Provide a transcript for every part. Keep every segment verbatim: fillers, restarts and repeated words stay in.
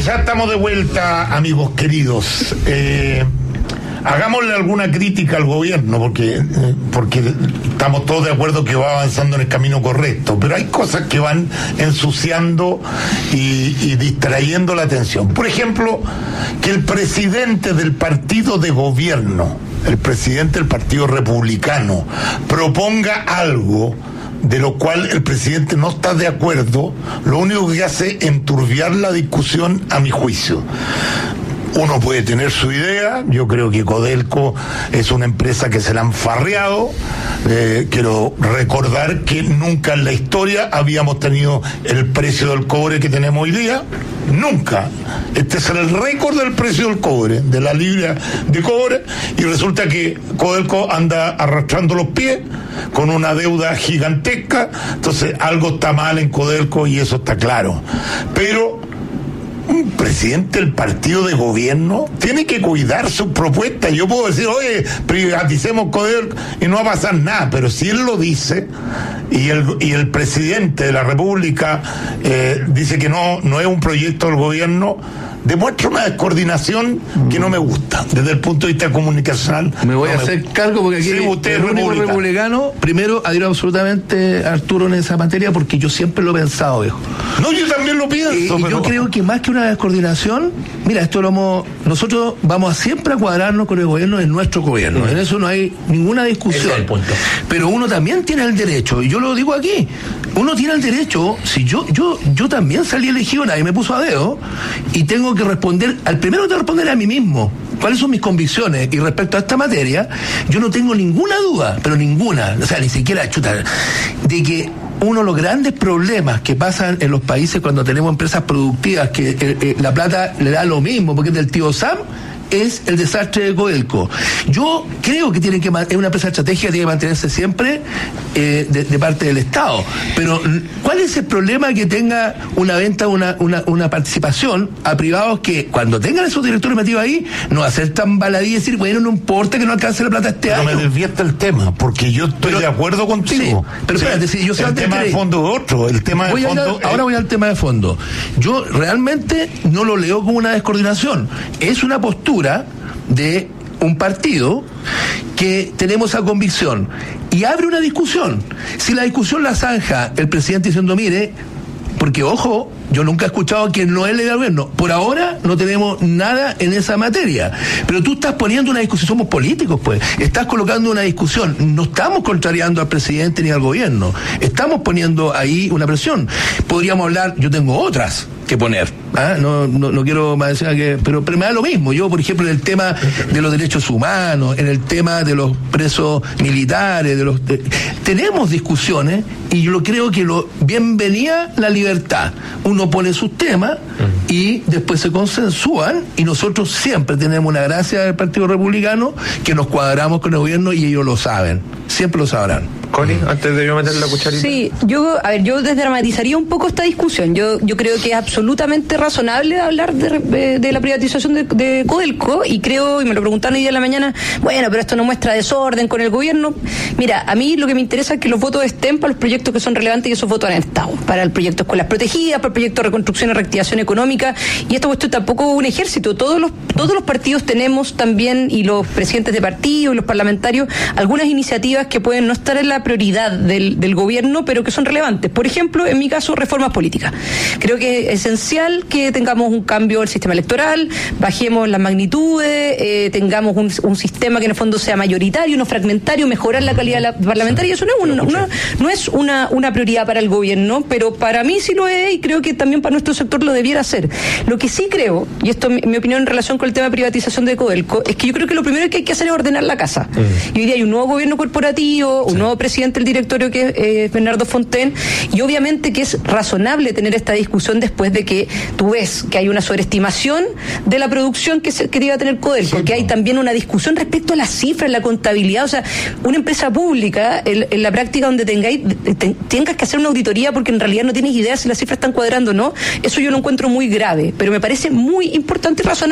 ya estamos de vuelta, amigos queridos. Eh, hagámosle alguna crítica al gobierno, porque, eh, porque estamos todos de acuerdo que va avanzando en el camino correcto, pero hay cosas que van ensuciando y, y distrayendo la atención. Por ejemplo, que el presidente del partido de gobierno, el presidente del Partido Republicano, proponga algo de lo cual el presidente no está de acuerdo, lo único que hace es enturbiar la discusión, a mi juicio. Uno puede tener su idea, yo creo que Codelco es una empresa que se la han farreado. Eh, quiero recordar que nunca en la historia habíamos tenido el precio del cobre que tenemos hoy día, nunca. Este es el récord del precio del cobre, de la libra de cobre, y resulta que Codelco anda arrastrando los pies con una deuda gigantesca. Entonces algo está mal en Codelco y eso está claro, pero un presidente del partido de gobierno tiene que cuidar sus propuestas. Yo puedo decir, oye, privaticemos Codelco y no va a pasar nada, pero si él lo dice y el, y el presidente de la República eh, dice que no, no es un proyecto del gobierno, demuestra una descoordinación que no me gusta desde el punto de vista comunicacional. Me voy no a me hacer gusta. cargo porque aquí sí, usted el único republicano. Primero, adhiero absolutamente a Arturo en esa materia porque yo siempre lo he pensado, viejo. No, yo también lo pienso. Eh, pero... Yo creo que más que una descoordinación, mira, esto lo hemos, nosotros vamos a siempre a cuadrarnos con el gobierno en nuestro gobierno. Uh-huh. En eso no hay ninguna discusión. Ese es el punto. Pero uno también tiene el derecho, y yo lo digo aquí, uno tiene el derecho, si yo, yo, yo también salí elegido, nadie me puso a dedo, y tengo que responder, al primero que tengo que responder a mí mismo, cuáles son mis convicciones, y respecto a esta materia, yo no tengo ninguna duda, pero ninguna, o sea, ni siquiera chuta, de que uno de los grandes problemas que pasan en los países cuando tenemos empresas productivas, que eh, eh, la plata le da lo mismo, porque es del tío Sam, es el desastre de Codelco. Yo creo que tiene que es una empresa estratégica, tiene que mantenerse siempre eh, de, de parte del Estado. Pero ¿cuál es el problema que tenga una venta, una, una, una participación a privados que cuando tengan esos directores metidos ahí, no va a ser tan baladí y decir, bueno, no importa que no alcance la plata este pero año? No me desviesta el tema, porque yo estoy pero, de acuerdo contigo. Sí, pero espérate, sí, yo el tema de fondo es otro. El tema voy de fondo. A, ahora voy al tema de fondo. Yo realmente no lo leo como una descoordinación. Es una postura de un partido que tenemos esa convicción y abre una discusión. Si la discusión la zanja el presidente diciendo, mire, porque ojo, yo nunca he escuchado que no es legal gobierno. Por ahora no tenemos nada en esa materia. Pero tú estás poniendo una discusión, somos políticos, pues. Estás colocando una discusión. No estamos contrariando al presidente ni al gobierno. Estamos poniendo ahí una presión. Podríamos hablar, yo tengo otras que poner. ¿ah? No, no, no quiero más decir que, pero, pero me da lo mismo. Yo, por ejemplo, en el tema de los derechos humanos, en el tema de los presos militares, de los de, tenemos discusiones y yo creo que lo bienvenida la libertad. Uno pone sus temas uh-huh. y después se consensúan y nosotros siempre tenemos una gracia del Partido Republicano que nos cuadramos con el gobierno y ellos lo saben. Siempre lo sabrán. Connie, antes de yo meter la cucharita. Sí, yo, a ver, yo desdramatizaría un poco esta discusión. Yo, yo creo que es absolutamente razonable hablar de, de, de la privatización de, de Codelco y creo, y me lo preguntaron hoy día en la mañana, bueno, pero esto no muestra desorden con el gobierno. Mira, a mí lo que me interesa es que los votos estén para los proyectos que son relevantes y esos votos han estado. Para el proyecto Escuelas Protegidas, para el proyecto de reconstrucción y reactivación económica, y esto, esto tampoco es un ejército. Todos los, todos los partidos tenemos también, y los presidentes de partido y los parlamentarios, algunas iniciativas que pueden no estar en la prioridad del, del gobierno, pero que son relevantes. Por ejemplo, en mi caso, reformas políticas. Creo que es esencial que tengamos un cambio del sistema electoral, bajemos las magnitudes, eh, tengamos un, un sistema que en el fondo sea mayoritario, no fragmentario, mejorar la calidad la parlamentaria. Eso no es, un, una, no es una, una prioridad para el gobierno, pero para mí sí lo es y creo que también para nuestro sector lo debiera ser. Lo que sí creo, y esto es mi opinión en relación con el tema de privatización de Codelco, es que yo creo que lo primero que hay que hacer es ordenar la casa. Mm. Y hoy día hay un nuevo gobierno corporativo, un sí. nuevo presidente del directorio que es eh, Bernardo Fontaine, y obviamente que es razonable tener esta discusión después de que tú ves que hay una sobreestimación de la producción que, se, que iba a tener Codelco, sí, que hay también una discusión respecto a las cifras, la contabilidad. O sea, una empresa pública, en, en la práctica donde tengáis, te, tengas que hacer una auditoría porque en realidad no tienes idea si las cifras están cuadrando o no, eso yo lo encuentro muy grave, pero me parece muy importante y razonable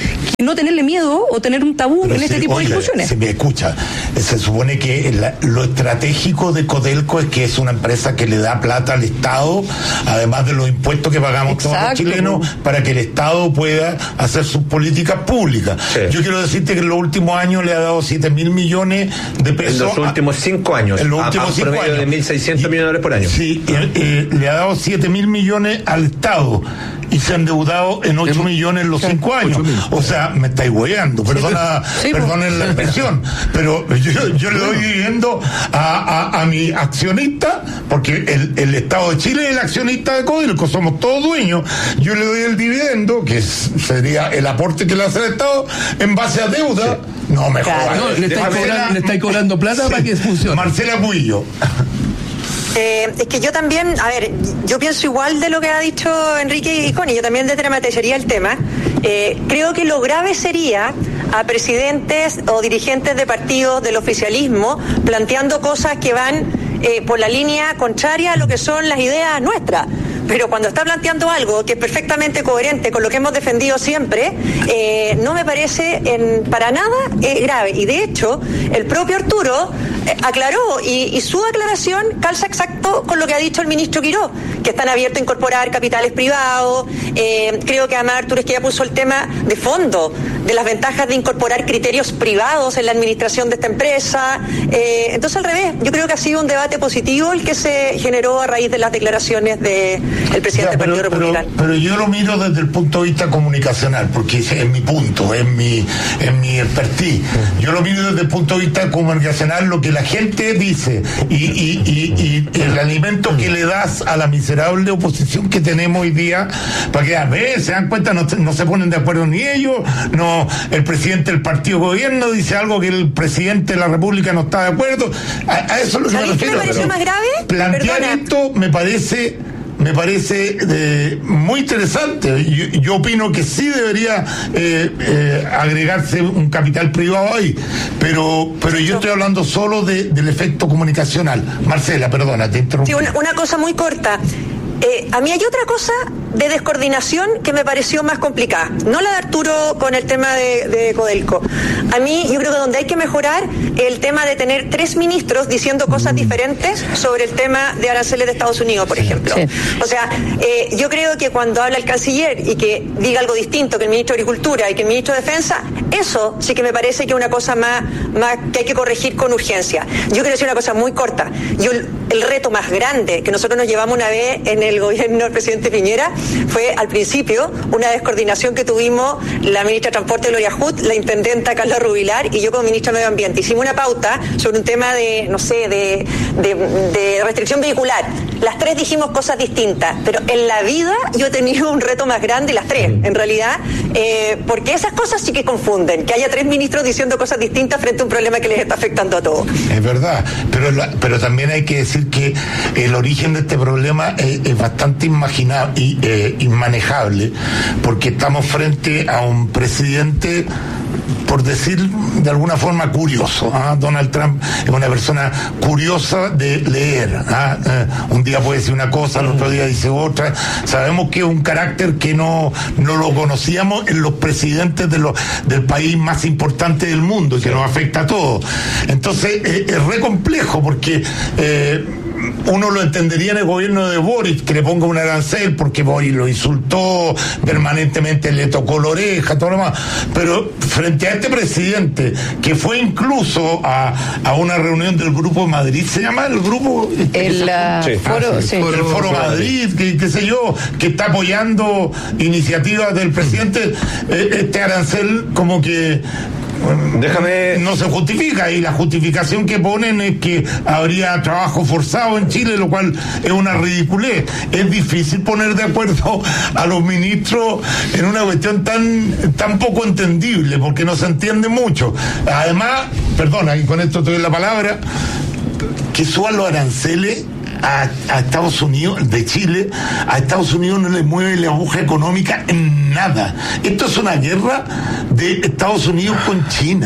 que no tenerle miedo o tener un tabú Pero en sí, este tipo oiga, de discusiones. Se me escucha. Se supone que la, lo estratégico de Codelco es que es una empresa que le da plata al Estado, además de los impuestos que pagamos Exacto. todos los chilenos, para que el Estado pueda hacer sus políticas públicas. Sí. Yo quiero decirte que en los últimos años le ha dado siete mil millones de pesos. En los últimos cinco años. En los a, últimos a un cinco promedio años. de mil seiscientos Y- millones de dólares por año. Sí, eh, eh, le ha dado siete mil millones al Estado y se ha endeudado en ocho millones en los sí, cinco años. ocho mil. O sea, me estáis hueando, perdona, Sí, perdonen la expresión, pero yo, yo le doy dividendo a, a, a mi accionista, porque el, el Estado de Chile es el accionista de Codelco, somos todos dueños. Yo le doy el dividendo, que es- sería el aporte que le hace el Estado, en base a deuda. No me Claro. jodas. No, le estáis Marcela- cobrando, le estáis cobrando plata Sí. para que funcione. Marcela Cuillo. Eh, es que yo también, a ver, yo pienso igual de lo que ha dicho Enrique y Connie, yo también desdramatizaría el tema. Eh, creo que lo grave sería a presidentes o dirigentes de partidos del oficialismo planteando cosas que van eh, por la línea contraria a lo que son las ideas nuestras. Pero cuando está planteando algo que es perfectamente coherente con lo que hemos defendido siempre, eh, no me parece en, para nada eh, grave. Y de hecho, el propio Arturo eh, aclaró y, y su aclaración calza exacto con lo que ha dicho el ministro Quiró, que están abiertos a incorporar capitales privados. Eh, creo que además Arturo es que ya puso el tema de fondo de las ventajas de incorporar criterios privados en la administración de esta empresa. Eh, entonces, al revés, yo creo que ha sido un debate positivo el que se generó a raíz de las declaraciones de el presidente Ya, del Partido pero, Republicano. pero, pero yo lo miro desde el punto de vista comunicacional, porque es, es mi punto, es mi, es mi expertise. Yo lo miro desde el punto de vista comunicacional, lo que la gente dice y, y, y, y el alimento que le das a la miserable oposición que tenemos hoy día, para que a ver, se dan cuenta, no, no se ponen de acuerdo ni ellos, no, el presidente del partido gobierno dice algo que el presidente de la República no está de acuerdo. A, a eso es lo que me ¿Sabéis qué me refiero. pareció pero más grave? Plantear Perdona. esto me parece me parece eh, muy interesante. Yo, yo opino que sí debería eh, eh, agregarse un capital privado ahí, pero pero yo estoy hablando solo de, del efecto comunicacional. Marcela, perdona, te interrumpí. Sí, una, una cosa muy corta. Eh, a mí hay otra cosa de descoordinación que me pareció más complicada. No la de Arturo con el tema de, de Codelco. A mí, yo creo que donde hay que mejorar el tema de tener tres ministros diciendo cosas diferentes sobre el tema de aranceles de Estados Unidos, por ejemplo. Sí. O sea, eh, yo creo que cuando habla el canciller y que diga algo distinto que el ministro de Agricultura y que el ministro de Defensa, eso sí que me parece que es una cosa más, más que hay que corregir con urgencia. Yo quiero decir una cosa muy corta. Yo, el, el reto más grande que nosotros nos llevamos una vez en el gobierno del presidente Piñera fue al principio una descoordinación que tuvimos la ministra de Transporte Gloria Hood, la intendenta Carla Rubilar y yo como ministra de Medio Ambiente. Hicimos una pauta sobre un tema de, no sé, de, de, de restricción vehicular. Las tres dijimos cosas distintas, pero en la vida yo he tenido un reto más grande, las tres, en realidad, eh, porque esas cosas sí que confunden, que haya tres ministros diciendo cosas distintas frente a un problema que les está afectando a todos. Es verdad, pero la, pero también hay que decir que el origen de este problema es, es bastante imagina, y, eh, inmanejable, porque estamos frente a un presidente, por decir de alguna forma, curioso. ¿ah? Donald Trump es una persona curiosa de leer. ¿ah? Eh, un día puede decir una cosa, el otro día dice otra. Sabemos que es un carácter que no, no lo conocíamos en los presidentes de los, del país más importante del mundo y que nos afecta a todos. Entonces, eh, es re complejo porque... Eh, uno lo entendería en el gobierno de Boris, que le ponga un arancel porque Boris lo insultó permanentemente, le tocó la oreja, todo lo demás. Pero frente a este presidente, que fue incluso a, a una reunión del Grupo de Madrid, ¿se llama el grupo? El uh, Sí. foro, Ah, sí, sí. el Foro, Foro Madrid, que, qué sé yo, que está apoyando iniciativas del presidente, eh, este arancel como que Déjame- no se justifica, y la justificación que ponen es que habría trabajo forzado en Chile, lo cual es una ridiculez. Es difícil poner de acuerdo a los ministros en una cuestión tan tan poco entendible, porque no se entiende mucho. Además, perdona, y con esto te doy la palabra, que suban los aranceles a, a Estados Unidos, de Chile, a Estados Unidos no le mueve la aguja económica en nada. Esto es una guerra de Estados Unidos con China.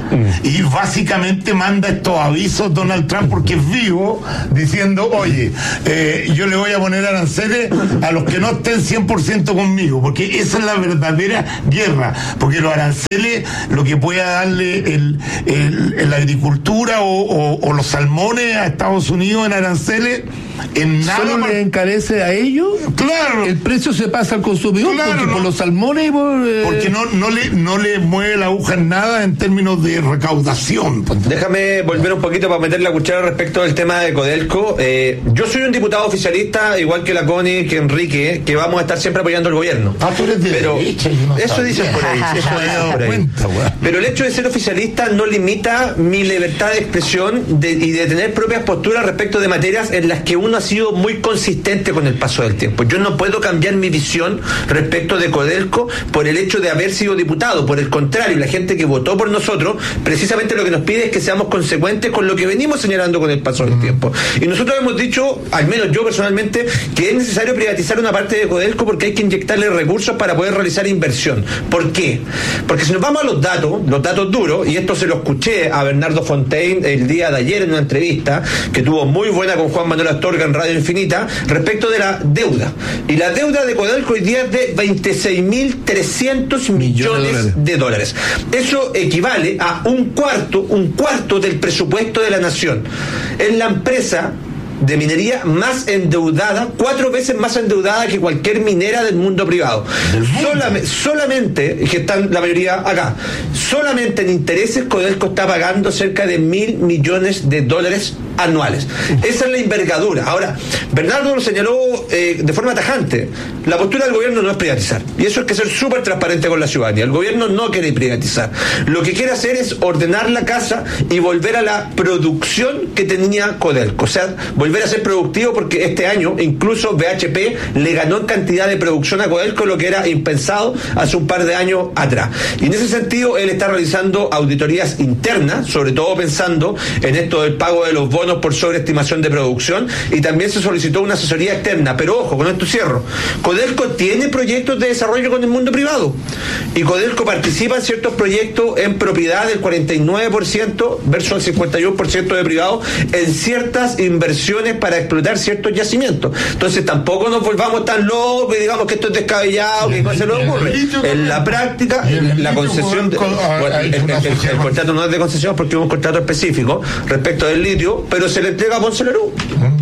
Mm. Y básicamente manda estos avisos Donald Trump porque es vivo, diciendo, oye, eh, yo le voy a poner aranceles a los que no estén cien por ciento conmigo, porque esa es la verdadera guerra, porque los aranceles, lo que pueda darle el, el, el la agricultura o, o, o los salmones a Estados Unidos en aranceles, en nada solo más... le encarece a ellos. Claro. El precio se pasa al consumidor, Claro, porque no. por los salmones y por... eh, Porque no, no, le, no le mueve la aguja en nada en términos de recaudación. Déjame volver un poquito para meter la cuchara respecto del tema de Codelco. Eh, yo soy un diputado oficialista, igual que la Connie, que Enrique, que vamos a estar siempre apoyando al gobierno. Ah, tú eres de Pero derecha, yo no eso sabía. dicen por ahí. Eso No me he dicen dado por ahí. cuenta, güey. Pero el hecho de ser oficialista no limita mi libertad de expresión de, y de tener propias posturas respecto de materias en las que uno ha sido muy consistente con el paso del tiempo. Yo no puedo cambiar mi visión respecto de Codelco por el hecho de haber sido diputado. Por el contrario, la gente que votó por nosotros, precisamente lo que nos pide es que seamos consecuentes con lo que venimos señalando con el paso del tiempo. Y nosotros hemos dicho, al menos yo personalmente, que es necesario privatizar una parte de Codelco porque hay que inyectarle recursos para poder realizar inversión. ¿Por qué? Porque si nos vamos a los datos, los datos duros, y esto se lo escuché a Bernardo Fontaine el día de ayer en una entrevista que tuvo muy buena con Juan Manuel Astorga en Radio Infinita, respecto de la deuda. Y la deuda de Codelco hoy día es de veintiséis mil trescientos millones de dólares. Eso equivale a un cuarto, un cuarto del presupuesto de la nación. Es la empresa de minería más endeudada, cuatro veces más endeudada que cualquier minera del mundo privado. Solamente, solamente, que están la mayoría acá, solamente en intereses Codelco está pagando cerca de mil millones de dólares anuales. Esa es la envergadura. Ahora, Bernardo lo señaló eh, de forma tajante. La postura del gobierno no es privatizar. Y eso hay que ser súper transparente con la ciudadanía. El gobierno no quiere privatizar. Lo que quiere hacer es ordenar la casa y volver a la producción que tenía Codelco. O sea, volver a ser productivo, porque este año incluso B H P le ganó en cantidad de producción a Codelco, lo que era impensado hace un par de años atrás. Y en ese sentido, él está realizando auditorías internas, sobre todo pensando en esto del pago de los bonos por sobreestimación de producción, y también se solicitó una asesoría externa. Pero ojo, con esto cierro. Codelco tiene proyectos de desarrollo con el mundo privado, y Codelco participa en ciertos proyectos en propiedad del cuarenta y nueve por ciento versus el cincuenta y uno por ciento de privado en ciertas inversiones para explotar ciertos yacimientos. Entonces tampoco nos volvamos tan locos y digamos que esto es descabellado, que no se nos ocurre. En la práctica, la concesión de, bueno, el, el, el, el contrato no es de concesión porque es un contrato específico respecto del litio, pero se le entrega a Ponce Lerú.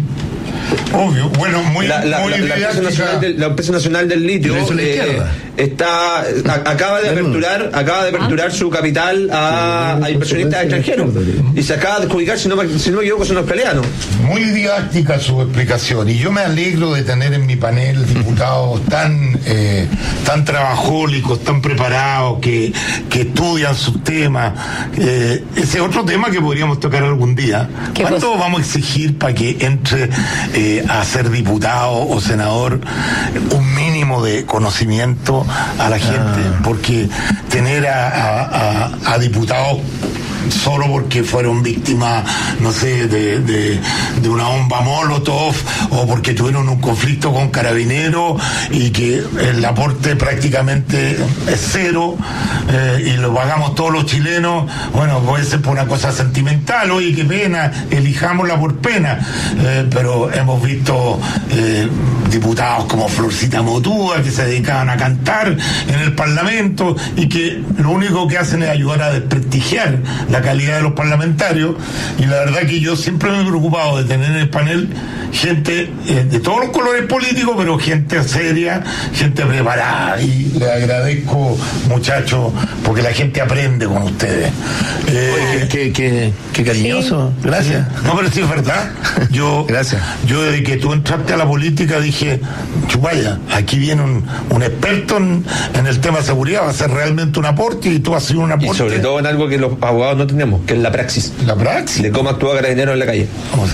Obvio, bueno, muy, la, la, muy la, la, empresa nacional del, la empresa nacional del litio eh, está a, acaba de aperturar acaba de aperturar su capital a, a inversionistas extranjeros y se acaba de adjudicar, si no, si no me equivoco, son australianos. Muy didáctica su explicación, y yo me alegro de tener en mi panel diputados tan eh, tan trabajólicos, tan preparados, que, que estudian sus temas. Eh, ese es otro tema que podríamos tocar algún día. ¿Cuánto cosa? Vamos a exigir para que entre eh, a ser diputado o senador un mínimo de conocimiento a la gente? Ah. Porque tener a, a, a, a diputados solo porque fueron víctimas, no sé, de, de, de una bomba Molotov, o porque tuvieron un conflicto con carabineros y que el aporte prácticamente es cero, eh, y lo pagamos todos los chilenos. Bueno, puede ser por una cosa sentimental, oye, qué pena, elijámosla por pena, eh, pero hemos visto eh, diputados como Florcita Motúa que se dedicaban a cantar en el Parlamento y que lo único que hacen es ayudar a desprestigiar la calidad de los parlamentarios. Y la verdad que yo siempre me he preocupado de tener en el panel gente eh, de todos los colores políticos, pero gente seria, gente preparada, y le agradezco, muchachos, porque la gente aprende con ustedes. Eh, Oye, qué, qué, qué cariñoso. Sí. Gracias. No, pero sí es verdad. Yo, Gracias. Yo desde que tú entraste a la política dije, chupaya, aquí viene un, un experto en, en el tema de seguridad, va a ser realmente un aporte, y tú has sido un aporte. Y sobre todo en algo que los abogados no tenemos, que es la praxis. La praxis. De cómo actúa Carabineros en la calle.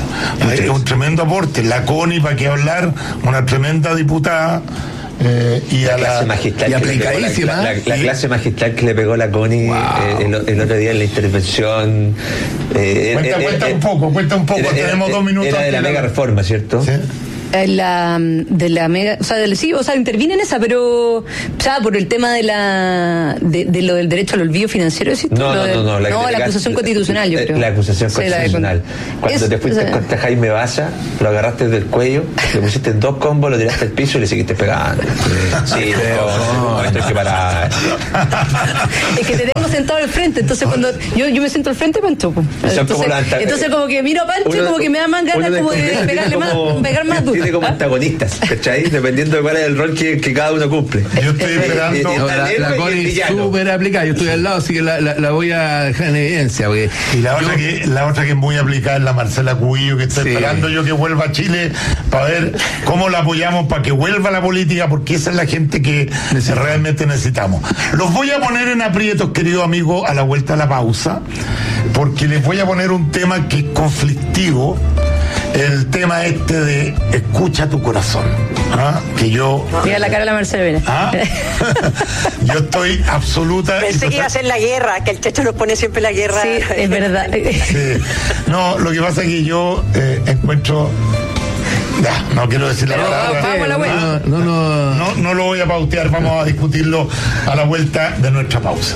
Es un tremendo aporte. La Connie, para qué hablar, una tremenda diputada. Eh, y la a clase la, magistral y aplicadísima. La, la, la, la clase magistral que le pegó la Connie. Wow. eh, el, el otro día en la intervención. Eh, cuenta, eh, cuenta eh, un poco, cuenta un poco. Era, Tenemos era, dos minutos. Era de la mega reforma, ¿cierto? Sí. La, de la mega, o sea, del, sí, o sea, interviene en esa, pero, o sea, por el tema de la, de, de lo del derecho al olvido financiero, ¿sí? No, no, de, no, no, la, no, la acusación constitucional, yo creo. La acusación sí, constitucional. La Cuando es, te fuiste o sea, contra Jaime Baza, lo agarraste del cuello, le pusiste en dos combos, lo tiraste al piso y le seguiste pegando. Sí, no, no, esto hay que parar. Es que te tengo sentado al frente, entonces cuando yo, yo me siento al frente, Pancho. Entonces, como, entonces como que miro a Pancho, uno, como que me da más ganas como de pegarle más, pegar más duro. Tiene como antagonistas, ¿cachai? Dependiendo de cuál es el rol que, que cada uno cumple. Yo estoy esperando. No, la la Connie es súper aplicada, yo estoy al lado, así que la, la, la voy a dejar en evidencia. Porque y la otra, yo, que, la otra que es muy aplicada es la Marcela Cubillo, que estoy sí. esperando yo que vuelva a Chile para ver cómo la apoyamos para que vuelva a la política, porque esa es la gente que necesitamos. Realmente necesitamos. Los voy a poner en aprietos, querido amigo, a la vuelta a la pausa, porque les voy a poner un tema que es conflictivo. El tema este de escucha tu corazón, ¿ah? Que yo... Mira la cara de la Marcela. ¿Ah? Yo estoy absoluta... Pensé que iba a ser la guerra, que el Checho nos pone siempre la guerra. Sí, es verdad. Sí. No, lo que pasa es que yo eh, encuentro... Ya, no quiero decir la palabra. Vamos a la vuelta. No, no, no, no, no lo voy a pautear, vamos a discutirlo a la vuelta de nuestra pausa.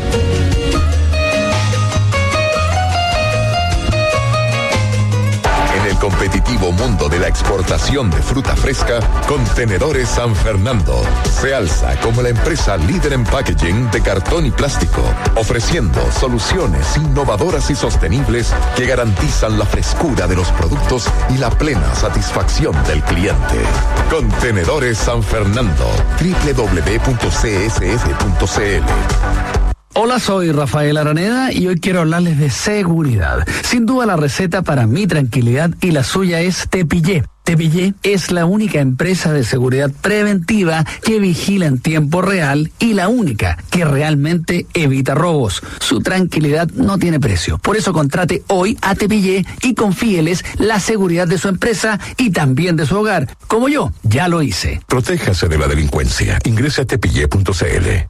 Competitivo mundo de la exportación de fruta fresca, Contenedores San Fernando se alza como la empresa líder en packaging de cartón y plástico, ofreciendo soluciones innovadoras y sostenibles que garantizan la frescura de los productos y la plena satisfacción del cliente. Contenedores San Fernando, doble u doble u doble u punto c s f punto c l. Hola, soy Rafael Araneda y hoy quiero hablarles de seguridad. Sin duda la receta para mi tranquilidad y la suya es Tepillé. Tepillé es la única empresa de seguridad preventiva que vigila en tiempo real y la única que realmente evita robos. Su tranquilidad no tiene precio. Por eso contrate hoy a Tepillé y confíeles la seguridad de su empresa y también de su hogar. Como yo, ya lo hice. Protéjase de la delincuencia. Ingrese a tepillé punto c l.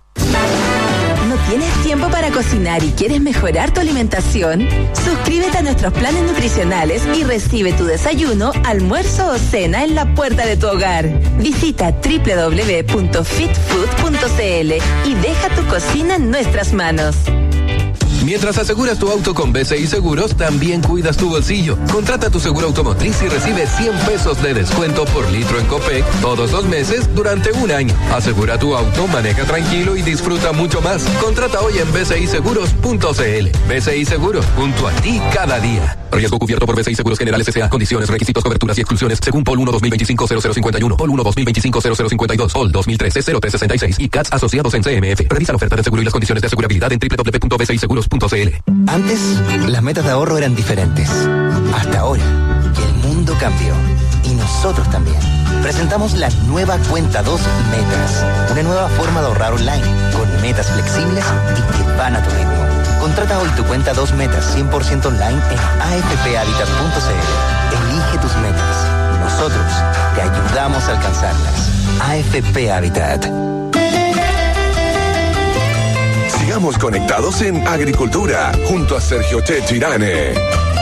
¿Tienes tiempo para cocinar y quieres mejorar tu alimentación? Suscríbete a nuestros planes nutricionales y recibe tu desayuno, almuerzo o cena en la puerta de tu hogar. Visita doble u doble u doble u punto fit food punto c l y deja tu cocina en nuestras manos. Mientras aseguras tu auto con B C I Seguros, también cuidas tu bolsillo. Contrata tu seguro automotriz y recibe cien pesos de descuento por litro en Copec todos los meses durante un año. Asegura tu auto, maneja tranquilo y disfruta mucho más. Contrata hoy en b c i seguros punto c l. B C I Seguros, junto a ti cada día. Riesgo cubierto por B C I Seguros Generales S A. Condiciones, requisitos, coberturas y exclusiones según P O L uno dos mil veinticinco cero cero cincuenta y uno, P O L uno dos mil veinticinco cero cero cincuenta y dos, P O L dos mil trece cero tres sesenta y seis y C A T S asociados en C M F. Revisa la oferta de seguro y las condiciones de asegurabilidad en doble u doble u doble u punto b c i seguros punto c l. Antes, las metas de ahorro eran diferentes. Hasta ahora, que el mundo cambió. Y nosotros también. Presentamos la nueva Cuenta dos Metas. Una nueva forma de ahorrar online, con metas flexibles y que van a tu ritmo. Contrata hoy tu Cuenta dos Metas cien por ciento online en a f p habitat punto c l. Elige tus metas. Nosotros te ayudamos a alcanzarlas. A F P Habitat. Sigamos conectados en Agricultura, junto a Sergio Chechirane.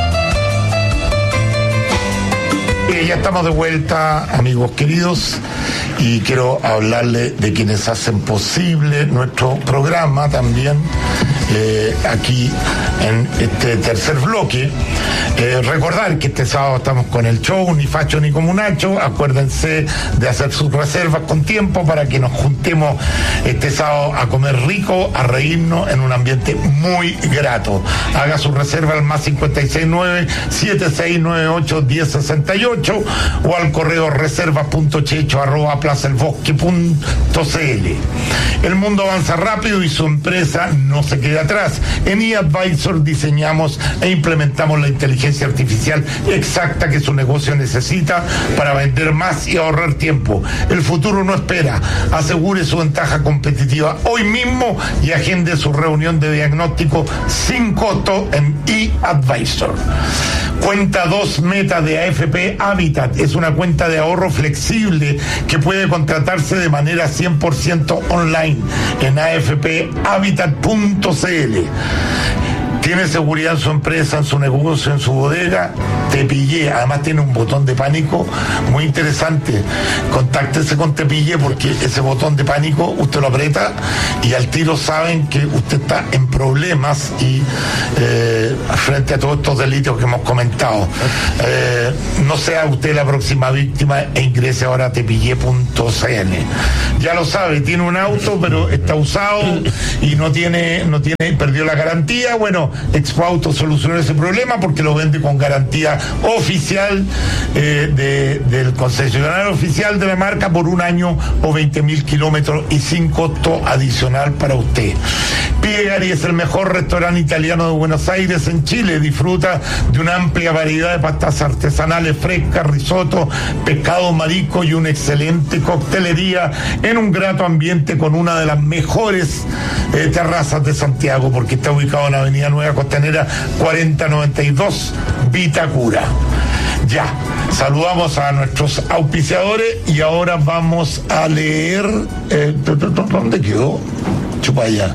Eh, ya estamos de vuelta, amigos queridos, y quiero hablarle de quienes hacen posible nuestro programa también, eh, aquí en este tercer bloque. Eh, recordar que este sábado estamos con el show Ni Facho ni Comunacho. Acuérdense de hacer sus reservas con tiempo para que nos juntemos este sábado a comer rico, a reírnos en un ambiente muy grato. Haga su reserva al más cinco seis nueve, siete seis nueve ocho, uno cero seis ocho o al correo reserva.checho arroba plazaelbosque.cl. El mundo avanza rápido y su empresa no se queda atrás. En eAdvisor diseñamos e implementamos la inteligencia artificial exacta que su negocio necesita para vender más y ahorrar tiempo. El futuro no espera. Asegure su ventaja competitiva hoy mismo y agende su reunión de diagnóstico sin costo en eAdvisor. Cuenta dos Meta de A F P Habitat es una cuenta de ahorro flexible que puede contratarse de manera cien por ciento online en a f p habitat punto c l. tiene seguridad en su empresa, en su negocio, en su bodega, Te Pillé. Además tiene un botón de pánico muy interesante. Contáctese con Te Pillé porque ese botón de pánico usted lo aprieta y al tiro saben que usted está en problemas y eh, frente a todos estos delitos que hemos comentado. Eh, no sea usted la próxima víctima e ingrese ahora a tepillé punto c n. Ya lo sabe, tiene un auto pero está usado y no tiene, no tiene, perdió la garantía. Bueno, Expo Auto solucionó ese problema porque lo vende con garantía oficial eh, de, del concesionario oficial de la marca por un año o veinte mil kilómetros y sin costo adicional para usted. Piegari es el mejor restaurante italiano de Buenos Aires en Chile. Disfruta de una amplia variedad de pastas artesanales frescas, risotto, pescado, marisco y una excelente coctelería en un grato ambiente con una de las mejores eh, terrazas de Santiago, porque está ubicado en la Avenida Nueva Costanera cuarenta noventa y dos, Vitacura. Ya, saludamos a nuestros auspiciadores y ahora vamos a leer. Eh, ¿Dónde quedó? Chupa allá.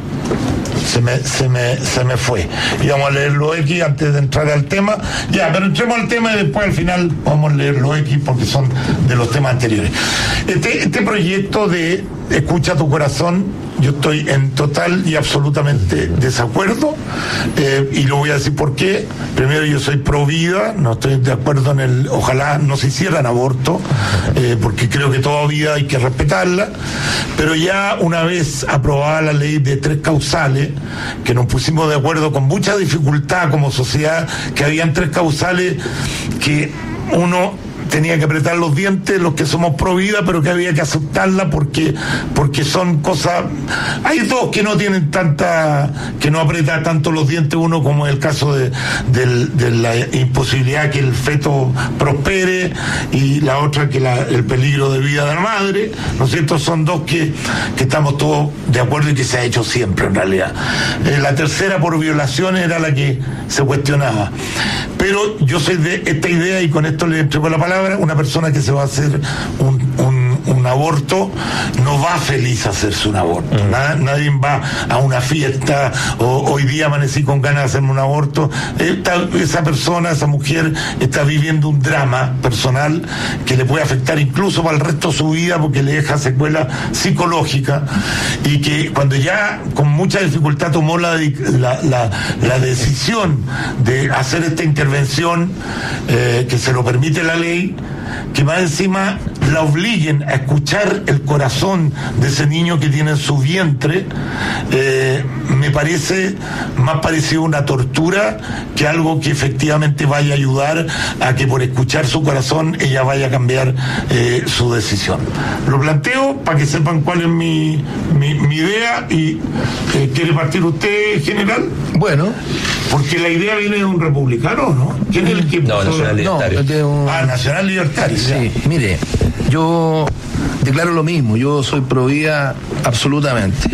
Se me, se me, se me fue. Y vamos a leer los X antes de entrar al tema. Ya, pero entremos al tema y después al final vamos a leer los X porque son de los temas anteriores. Este, este proyecto de Escucha tu Corazón, yo estoy en total y absolutamente desacuerdo, eh, y lo voy a decir por qué. Primero, yo soy pro vida, no estoy de acuerdo en el, ojalá no se hicieran aborto, eh, porque creo que toda vida hay que respetarla, pero ya una vez aprobada la ley de tres causales, que nos pusimos de acuerdo con mucha dificultad como sociedad, que habían tres causales que uno tenía que apretar los dientes, los que somos pro vida, pero que había que aceptarla porque porque son cosas. Hay dos que no tienen tanta, que no aprieta tanto los dientes, uno como el caso de, de, de la imposibilidad que el feto prospere y la otra que la, el peligro de vida de la madre, ¿no es cierto? Son dos que, que estamos todos de acuerdo y que se ha hecho siempre en realidad. Eh, la tercera por violaciones era la que se cuestionaba. Pero yo soy de esta idea y con esto le entrego la palabra. Una persona que se va a hacer un, un, un aborto no va feliz a hacerse un aborto. Mm. Nad, nadie va a una fiesta o hoy día amanecí con ganas de hacerme un aborto. Esta, esa persona, esa mujer está viviendo un drama personal que le puede afectar incluso para el resto de su vida porque le deja secuela psicológica y que cuando ya con mucha dificultad tomó la, la, la, la decisión de hacer esta intervención eh, que se lo permite la ley, que más encima la obliguen a escuchar el corazón de ese niño que tiene en su vientre, eh, me parece más parecido a una tortura que algo que efectivamente vaya a ayudar a que por escuchar su corazón ella vaya a cambiar eh, su decisión. Lo planteo para que sepan cuál es mi, mi, mi idea y eh, ¿quiere partir usted, general? Bueno. Porque la idea viene de un republicano, ¿no? ¿Quién es el que No, Nacional Libertario. No, un... Ah, Nacional Libertario. Sí, ya. Mire, yo declaro lo mismo, yo soy pro vida absolutamente.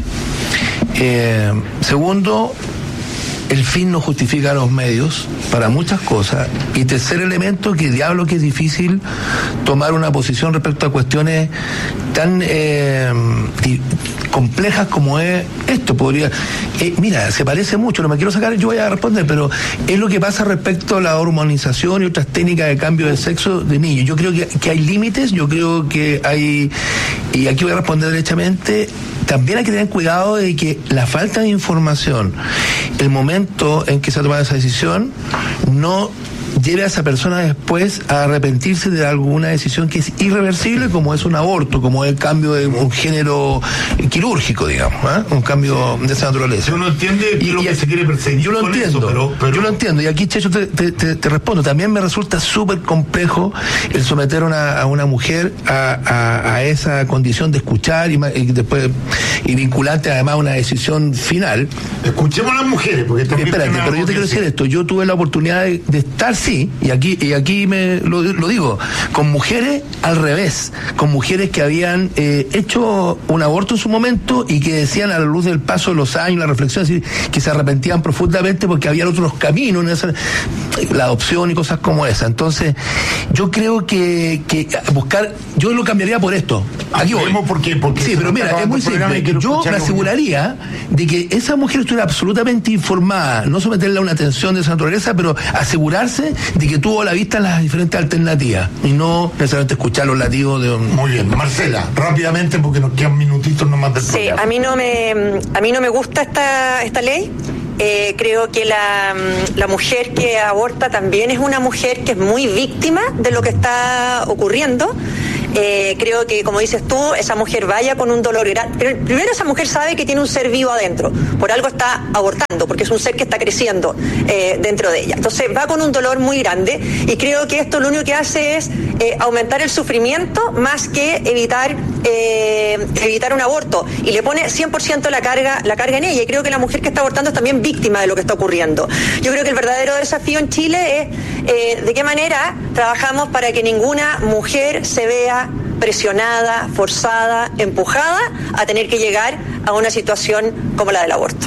Eh, segundo, el fin no justifica los medios para muchas cosas. Y tercer elemento, que diablo que es difícil tomar una posición respecto a cuestiones tan eh, complejas como es esto. Podría, eh, mira, se parece mucho, no me quiero sacar, yo voy a responder, pero es lo que pasa respecto a la hormonización y otras técnicas de cambio de sexo de niños. Yo creo que, que hay límites, yo creo que hay, y aquí voy a responder derechamente, también hay que tener cuidado de que la falta de información, el momento en que se ha tomado esa decisión, no lleve a esa persona después a arrepentirse de alguna decisión que es irreversible, como es un aborto, como es el cambio de un género quirúrgico, digamos, ¿eh? Un cambio de esa naturaleza. Uno entiende y, lo y, que se quiere perseguir. Yo lo entiendo, eso, pero, pero... yo lo entiendo, y aquí, Checho, te, te, te, te respondo. También me resulta súper complejo el someter una, a una mujer a, a, a esa condición de escuchar y, y después y vinculante además a una decisión final. Escuchemos a las mujeres, porque también espérate, pero yo te quiero decir esto. Yo tuve la oportunidad de, de estar sí, y aquí y aquí me lo, lo digo, con mujeres al revés, con mujeres que habían eh, hecho un aborto en su momento y que decían a la luz del paso de los años, la reflexión, así, que se arrepentían profundamente porque había otros caminos, en esa, la adopción y cosas como esa. Entonces, yo creo que, que buscar, yo lo cambiaría por esto. Aquí voy. ¿Por qué? Porque sí, pero mira, es muy simple. Yo me aseguraría de que esa mujer estuviera absolutamente informada, no someterla a una atención de esa naturaleza, pero asegurarse de que tuvo a la vista las diferentes alternativas y no necesariamente escuchar los latidos de un... Muy bien, Marcela, rápidamente porque nos quedan minutitos nomás del programa. Sí, a mí no me a mí no me gusta esta esta ley. Eh, creo que la, la mujer que aborta también es una mujer que es muy víctima de lo que está ocurriendo. Eh, creo que, como dices tú, esa mujer vaya con un dolor grande. Pero primero, esa mujer sabe que tiene un ser vivo adentro, por algo está abortando, porque es un ser que está creciendo eh, dentro de ella. Entonces va con un dolor muy grande y creo que esto lo único que hace es eh, aumentar el sufrimiento más que evitar eh, evitar un aborto, y le pone cien por ciento la carga, la carga en ella, y creo que la mujer que está abortando es también víctima de lo que está ocurriendo. Yo creo que el verdadero desafío en Chile es eh, de qué manera trabajamos para que ninguna mujer se vea presionada, forzada, empujada a tener que llegar a una situación como la del aborto.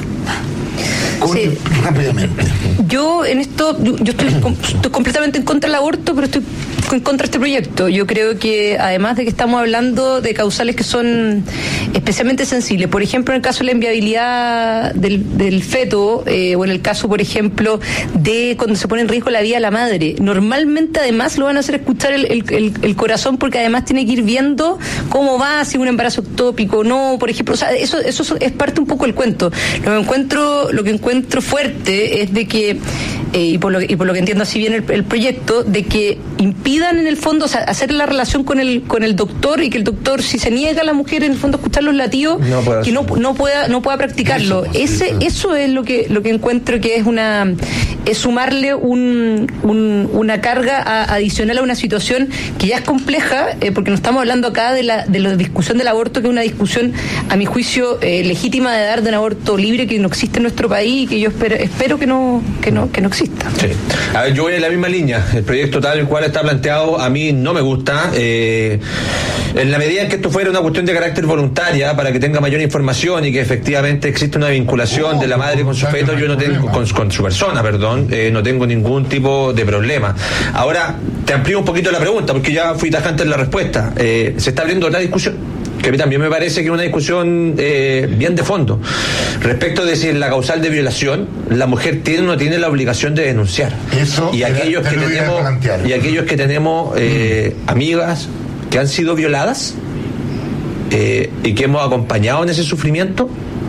Sí. Rápidamente. Yo en esto, yo, yo estoy, estoy completamente en contra del aborto, pero estoy en contra de este proyecto. Yo creo que además de que estamos hablando de causales que son especialmente sensibles, por ejemplo en el caso de la inviabilidad del, del feto, eh, o en el caso por ejemplo de cuando se pone en riesgo la vida de la madre, normalmente además lo van a hacer escuchar el, el, el, el corazón, porque además tiene que ir viendo cómo va, si un embarazo ectópico o no, por ejemplo. O sea, eso, eso es parte un poco del cuento. Lo que encuentro, lo que encuentro fuerte es de que Eh, y, por lo, y por lo que entiendo así bien el, el proyecto, de que impidan en el fondo, o sea, hacer la relación con el con el doctor, y que el doctor, si se niega a la mujer en el fondo a escuchar los latidos, no que no, no pueda no pueda practicarlo. Eso, Ese sí, eso es lo que lo que encuentro que es una es sumarle un, un una carga a, adicional a una situación que ya es compleja, eh, porque no estamos hablando acá de la de la discusión del aborto, que es una discusión a mi juicio eh, legítima, de dar de un aborto libre que no existe en nuestro país y que yo espero espero que no que no que no exista. Sí. A ver, yo voy en la misma línea. El proyecto tal el cual está planteado a mí no me gusta. Eh, en la medida en que esto fuera una cuestión de carácter voluntaria, para que tenga mayor información y que efectivamente existe una vinculación de la madre con su feto, yo no tengo con, con su persona, perdón, eh, no tengo ningún tipo de problema. Ahora te amplío un poquito la pregunta, porque ya fui tajante en la respuesta. Eh, se está abriendo otra discusión, que a mí también me parece que es una discusión eh, bien de fondo, respecto de si en la causal de violación la mujer tiene o no tiene la obligación de denunciar. Eso y aquellos que tenemos y aquellos que tenemos eh, mm. amigas que han sido violadas eh, y que hemos acompañado en ese sufrimiento,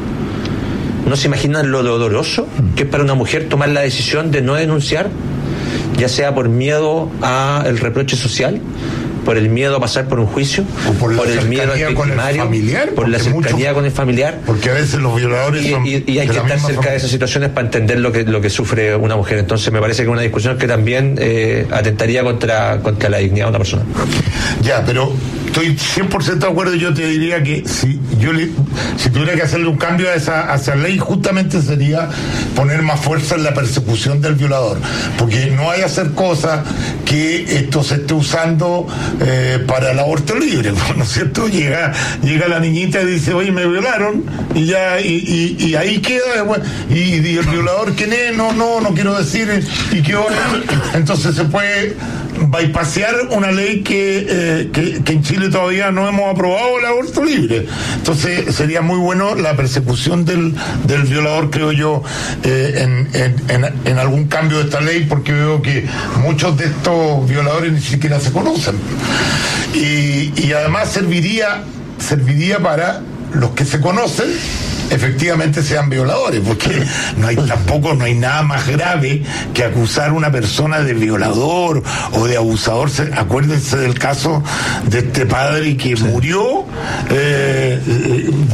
no se imaginan lo doloroso que es para una mujer tomar la decisión de no denunciar, ya sea por miedo al reproche social, por el miedo a pasar por un juicio, o por, por el miedo al victimario, familiar, por la cercanía mucho, con el familiar, porque a veces los violadores y, son y, y hay que estar cerca familia. de esas situaciones para entender lo que lo que sufre una mujer. Entonces me parece que es una discusión que también eh, atentaría contra contra la dignidad de una persona. Ya, pero estoy cien por ciento de acuerdo. Yo te diría que si yo le, si tuviera que hacerle un cambio a esa, a esa ley, justamente sería poner más fuerza en la persecución del violador, porque no hay hacer cosas que esto se esté usando eh, para el aborto libre, ¿no es cierto? Llega llega la niñita y dice, oye, me violaron, y ya y, y, y ahí queda, bueno, y, y el violador, ¿quién es? No, no, no quiero decir, y qué hora. Entonces se puede bypassear una ley que, eh, que, que en Chile todavía no hemos aprobado, el aborto libre. Entonces sería muy bueno la persecución del, del violador, creo yo, eh, en, en, en, en algún cambio de esta ley, porque veo que muchos de estos violadores ni siquiera se conocen. Y, y además serviría, serviría para los que se conocen, efectivamente sean violadores, porque no hay tampoco no hay nada más grave que acusar a una persona de violador o de abusador. Acuérdense del caso de este padre que murió eh,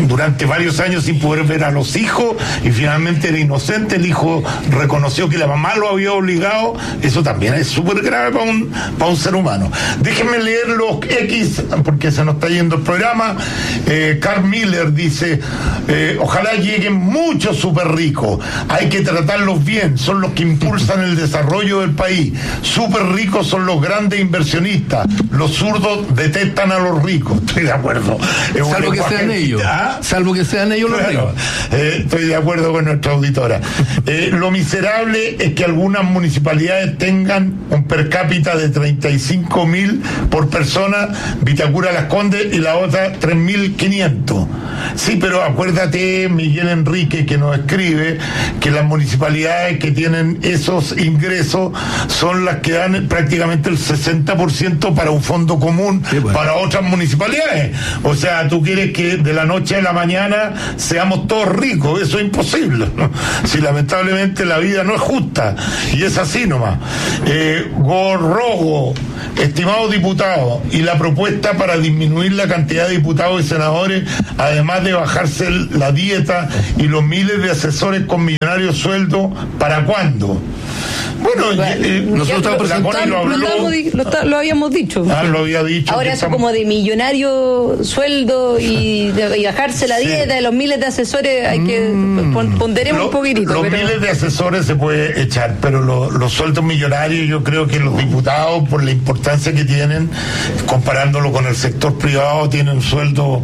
durante varios años sin poder ver a los hijos y finalmente era inocente, el hijo reconoció que la mamá lo había obligado. Eso también es súper grave para un, para un ser humano. Déjenme leer los X porque se nos está yendo el programa. eh, Carl Miller dice, eh, ojalá lleguen muchos súper ricos, hay que tratarlos bien, son los que impulsan el desarrollo del país. Súper ricos son los grandes inversionistas, los zurdos detestan a los ricos. Estoy de acuerdo. Es salvo que sean ellos ¿Ah? salvo que sean ellos los claro. ricos. eh, estoy de acuerdo con nuestra auditora. eh, lo miserable es que algunas municipalidades tengan un per cápita de treinta y cinco mil por persona, Vitacura Las Condes, y la otra tres mil quinientos. Sí, pero acuérdate, Miguel Enrique, que nos escribe que las municipalidades que tienen esos ingresos son las que dan prácticamente el sesenta por ciento para un fondo común, sí, bueno. para otras municipalidades. O sea, tú quieres que de la noche a la mañana seamos todos ricos, eso es imposible, ¿no? Si lamentablemente la vida no es justa, y es así nomás. Eh, Gorrogo, estimado diputado, y la propuesta para disminuir la cantidad de diputados y senadores, además de bajarse la dieta y los miles de asesores con millonarios sueldos, ¿para cuándo? Bueno, bueno eh, nosotros lo, la Connie lo habló. Lo, lo, lo habíamos dicho. Ah, lo había dicho. Ahora eso estamos... como de millonario sueldo y, de, y bajarse la sí. dieta de los miles de asesores, hay que mm, ponderemos lo, un poquitito. Los pero... miles de asesores se puede echar, pero lo, los sueldos millonarios, yo creo que los diputados, por la importancia que tienen, comparándolo con el sector privado, tienen un sueldo,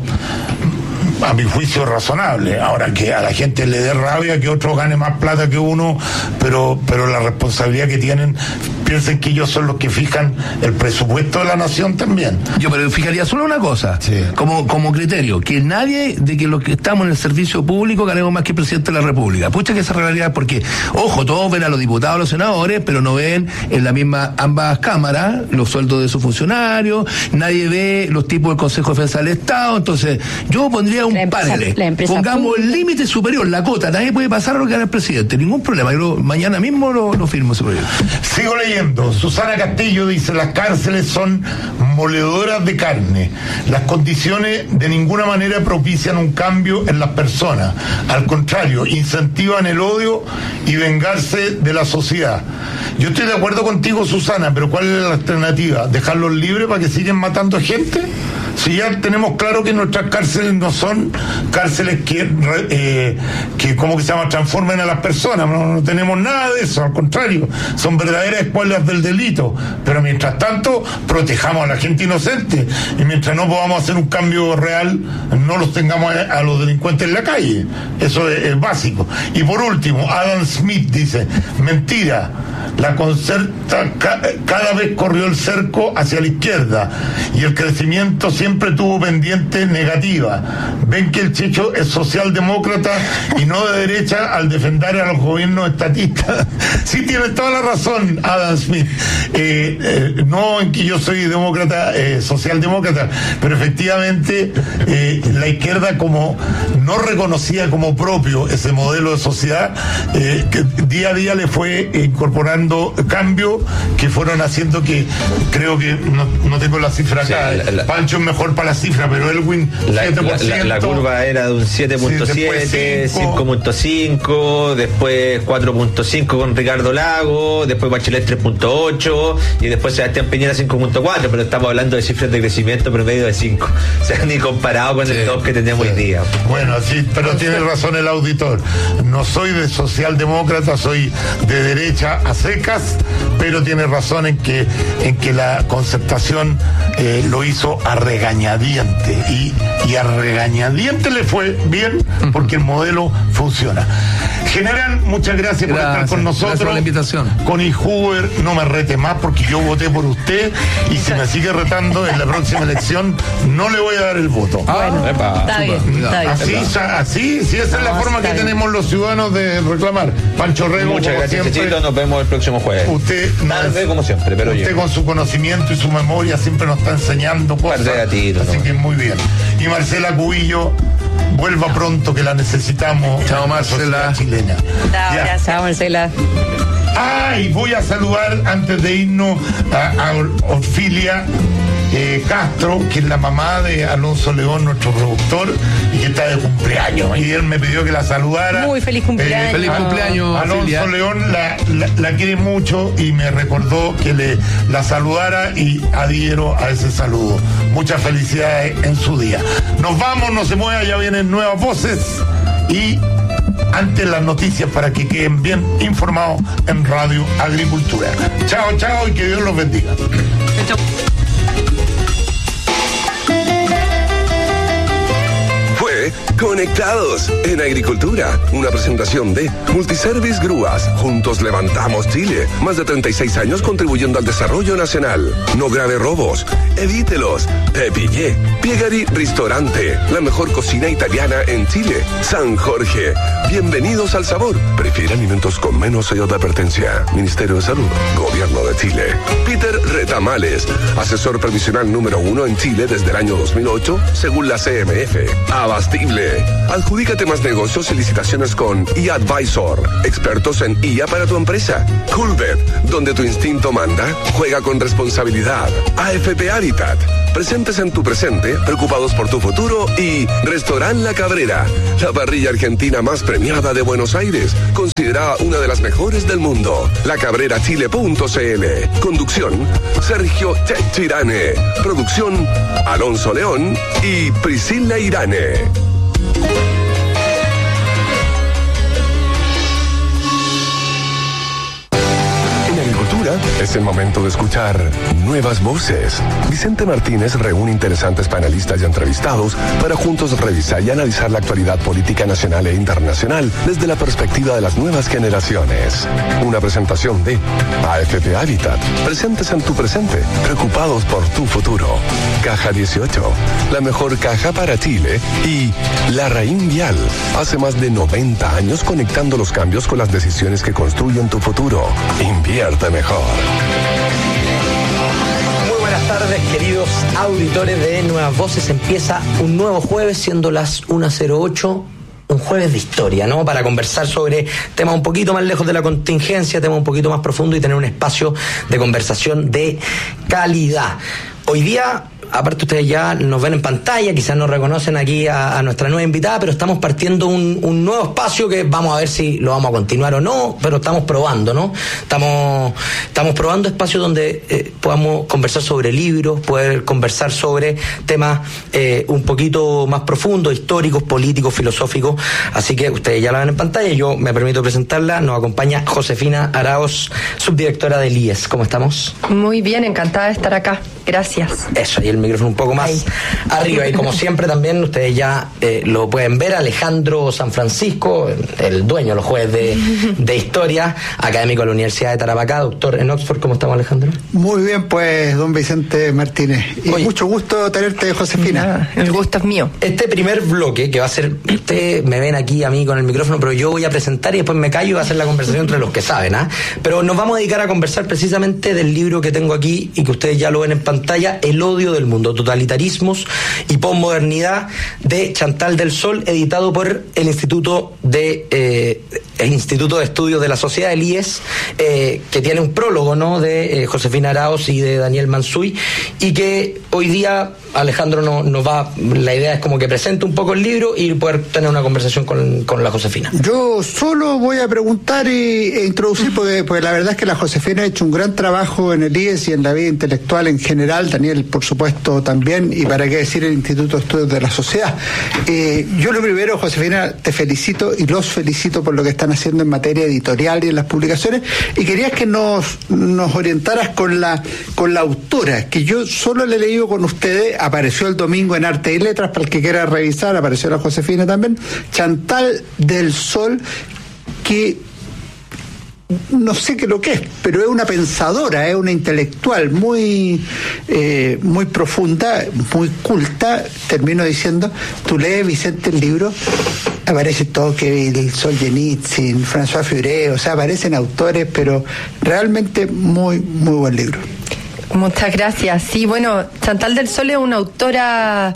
a mi juicio, razonable. Ahora, que a la gente le dé rabia que otro gane más plata que uno, pero pero la responsabilidad que tienen, piensen que ellos son los que fijan el presupuesto de la nación también. Yo pero fijaría solo una cosa, sí. como como criterio, que nadie de que los que estamos en el servicio público ganemos más que el presidente de la República. Pucha que esa realidad, porque, ojo, todos ven a los diputados, a los senadores, pero no ven en la misma, ambas cámaras, los sueldos de sus funcionarios, nadie ve los tipos del Consejo de Defensa del Estado. Entonces, yo pondría un panel, pongamos el límite superior, la cota, nadie puede pasar a lo que gana el presidente, ningún problema. Yo mañana mismo lo, lo firmo ese proyecto. Sigo leyendo. Susana Castillo dice, las cárceles son moledoras de carne, las condiciones de ninguna manera propician un cambio en las personas, al contrario, incentivan el odio y vengarse de la sociedad. Yo estoy de acuerdo contigo, Susana, pero ¿cuál es la alternativa? ¿Dejarlos libres para que sigan matando gente? Si ya tenemos claro que nuestras cárceles no son cárceles que, eh, que ¿cómo que se llama?, transformen a las personas, no, no tenemos nada de eso, al contrario, son verdaderas escuelas del delito, pero mientras tanto protejamos a la gente inocente, y mientras no podamos hacer un cambio real, no los tengamos a, a los delincuentes en la calle, eso es, es básico. Y por último, Adam Smith dice, mentira, la concerta ca- cada vez corrió el cerco hacia la izquierda y el crecimiento siempre tuvo pendiente negativa. Ven que el Checho es socialdemócrata y no de derecha al defender a los gobiernos estatistas. Sí, tiene toda la razón, Adam Smith. Eh, eh, no en que yo soy demócrata, eh, socialdemócrata, pero efectivamente eh, la izquierda, como no reconocía como propio ese modelo de sociedad, eh, que día a día le fue incorporando cambios que fueron haciendo que, creo que no, no tengo la cifra acá, sí, la, la, Pancho es mejor para la cifra, pero Elwin la, siete por ciento, la, la, la curva era de un siete punto siete, cinco punto cinco, después cuatro punto cinco con Ricardo Lago, después Bachelet tres punto ocho y después Sebastián Piñera cinco punto cuatro, pero estamos hablando de cifras de crecimiento promedio de cinco, o sea, ni comparado con sí, el top que tenemos sí. hoy día. Bueno, sí, pero tiene razón el auditor, no soy de socialdemócrata, soy de derecha a secas, pero tiene razón en que en que la concertación eh, lo hizo a regañadiente y, y a regañadiente le fue bien porque el modelo funciona. General, muchas gracias, gracias por estar con nosotros. Gracias por la invitación. Connie Huber, no me rete más porque yo voté por usted y si me sigue retando en la próxima elección no le voy a dar el voto. Ah, bueno, epa, está, bien, está bien. Así, así, sí, esa no, es la forma que bien. tenemos los ciudadanos de reclamar. Pancho Rego, muchas gracias, Chechito, nos vemos el próximo jueves. Usted, tarde como siempre, pero usted yo. con su conocimiento y su memoria siempre nos está enseñando cosas. Tiro, así no. que muy bien. Y Marcela Cubillo, vuelva pronto que la necesitamos. Chao, Marcela. Chilena. Chao, chao, Marcela. Ah, y voy a saludar antes de irnos a, a Orfilia eh, Castro, que es la mamá de Alonso León, nuestro productor, y que está de cumpleaños. Y él me pidió que la saludara. Muy feliz cumpleaños. Eh, feliz cumpleaños, Alonso Silvia. León la, la, la quiere mucho y me recordó que le la saludara y adhiero a ese saludo. Muchas felicidades en su día. Nos vamos, no se mueva, ya vienen nuevas voces y antes las noticias para que queden bien informados en Radio Agricultura. Chao, chao y que Dios los bendiga. Chao. Fue Conectados en Agricultura, una presentación de Multiservice Grúas. Juntos levantamos Chile. Más de treinta y seis años contribuyendo al desarrollo nacional. No grave robos, evítelos. Te pillé. Piegari Ristorante, la mejor cocina italiana en Chile. San Jorge, bienvenidos al sabor. Prefiere alimentos con menos sellos de advertencia. Ministerio de Salud, Gobierno de Chile. Peter Retamales, asesor previsional número uno en Chile desde el año dos mil ocho, según la C M F. Abastible. Adjudícate más negocios y licitaciones con eAdvisor, expertos en I A para tu empresa. Coolbet, donde tu instinto manda, juega con responsabilidad. A F P Habitat, presentes en tu presente, preocupados por tu futuro. Y Restaurant La Cabrera, la parrilla argentina más premiada de Buenos Aires, considerada una de las mejores del mundo. la cabrera chile punto c l. Conducción, Sergio Checho Irane. Producción, Alonso León y Priscila Irane. Es el momento de escuchar nuevas voces. Vicente Martínez reúne interesantes panelistas y entrevistados para juntos revisar y analizar la actualidad política nacional e internacional desde la perspectiva de las nuevas generaciones. Una presentación de A F P Habitat, presentes en tu presente, preocupados por tu futuro. Caja dieciocho, la mejor caja para Chile. Y Larraín Vial, hace más de noventa años conectando los cambios con las decisiones que construyen tu futuro. Invierte mejor. Muy buenas tardes, queridos auditores de Nuevas Voces. Empieza un nuevo jueves, siendo las una cero ocho. Un jueves de historia, ¿no? Para conversar sobre temas un poquito más lejos de la contingencia, temas un poquito más profundos y tener un espacio de conversación de calidad. Hoy día, aparte ustedes ya nos ven en pantalla, quizás nos reconocen aquí a, a nuestra nueva invitada, pero estamos partiendo un, un nuevo espacio que vamos a ver si lo vamos a continuar o no, pero estamos probando, ¿no? Estamos, estamos probando espacios donde eh, podamos conversar sobre libros, poder conversar sobre temas eh, un poquito más profundos, históricos, políticos, filosóficos. Así que ustedes ya la ven en pantalla, yo me permito presentarla. Nos acompaña Josefina Araoz, subdirectora del I E S. ¿Cómo estamos? Muy bien, encantada de estar acá. Gracias. Eso, y el micrófono un poco más ahí arriba. Y como siempre también ustedes ya eh, lo pueden ver, Alejandro San Francisco, el dueño de los jueves de, de historia, académico de la Universidad de Tarapacá, doctor en Oxford. ¿Cómo estamos, Alejandro? Muy bien, pues, don Vicente Martínez. Y Oye, mucho gusto tenerte, Josefina. Nada, el gusto es mío. Este primer bloque, que va a ser, ustedes me ven aquí a mí con el micrófono, pero yo voy a presentar y después me callo y va a ser la conversación entre los que saben, ¿ah? ¿eh? Pero nos vamos a dedicar a conversar precisamente del libro que tengo aquí y que ustedes ya lo ven en pantalla, El odio del mundo, totalitarismos y posmodernidad, de Chantal del Sol, editado por el Instituto de eh, el Instituto de Estudios de la Sociedad, el I E S, eh, que tiene un prólogo, ¿no?, de eh, Josefina Araoz y de Daniel Mansuy, y que hoy día Alejandro no, nos va, la idea es como que presente un poco el libro y poder tener una conversación con, con la Josefina. Yo solo voy a preguntar y, e introducir, porque, porque la verdad es que la Josefina ha hecho un gran trabajo en el I E S y en la vida intelectual en general, Daniel por supuesto también, y para qué decir el Instituto de Estudios de la Sociedad. Eh, yo lo primero, Josefina, te felicito y los felicito por lo que están haciendo en materia editorial y en las publicaciones, y querías que nos, nos orientaras con la, con la autora, que yo solo le he leído con ustedes. Apareció el domingo en Arte y Letras, para el que quiera revisar, apareció la Josefina también, Chantal del Sol, que no sé qué lo que es, pero es una pensadora, es una intelectual muy eh, muy profunda, muy culta. Termino diciendo, tú lees, Vicente, el libro, aparece Tocqueville, Solzhenitsyn, François Furet, o sea, aparecen autores, pero realmente muy, muy buen libro. Muchas gracias. Sí, bueno, Chantal del Sol es una autora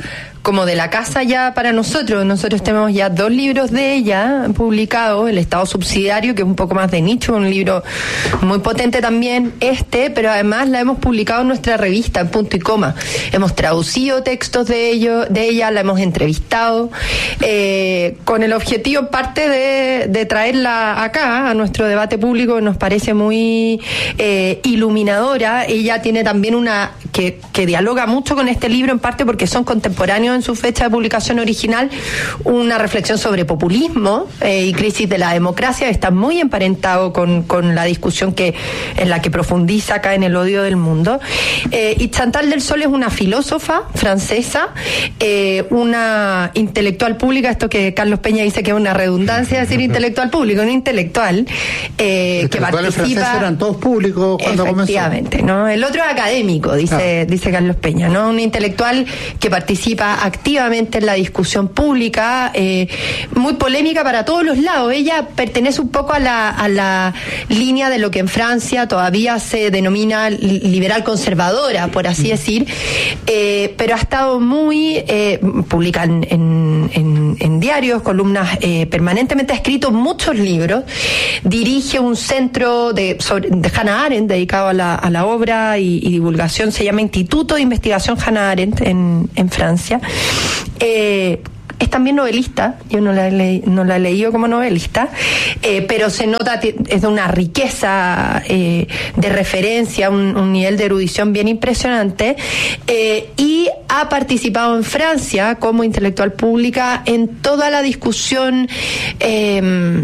como de la casa ya para nosotros. Nosotros tenemos ya dos libros de ella publicados, El Estado Subsidiario, que es un poco más de nicho, un libro muy potente también este, pero además la hemos publicado en nuestra revista, en Punto y Coma. Hemos traducido textos de ello, de ella, la hemos entrevistado, eh, con el objetivo en parte de, de traerla acá a nuestro debate público. Nos parece muy eh, iluminadora. Ella tiene también una que, que dialoga mucho con este libro, en parte porque son contemporáneos en su fecha de publicación original, una reflexión sobre populismo eh, y crisis de la democracia. Está muy emparentado con, con la discusión que en la que profundiza acá en El odio del mundo. Eh, y Chantal del Sol es una filósofa francesa, eh, una intelectual pública, esto que Carlos Peña dice que es una redundancia decir intelectual público, un intelectual eh, que participa. Franceses eran todos públicos cuando efectivamente, comenzó. ¿No? El otro es académico, dice, ah. dice Carlos Peña, ¿no? Un intelectual que participa activamente en la discusión pública, eh, muy polémica para todos los lados. Ella pertenece un poco a la, a la línea de lo que en Francia todavía se denomina liberal conservadora, por así decir, eh, pero ha estado muy, eh, publica en, en, en, en diarios, columnas, eh, permanentemente ha escrito muchos libros, dirige un centro de, sobre, de Hannah Arendt dedicado a la, a la obra y, y divulgación, se llama Instituto de Investigación Hannah Arendt en, en Francia. Eh, es también novelista, yo no la he, le, no la he leído como novelista, eh, pero se nota, es de una riqueza eh, de referencia, un, un nivel de erudición bien impresionante, eh, y ha participado en Francia como intelectual pública en toda la discusión eh,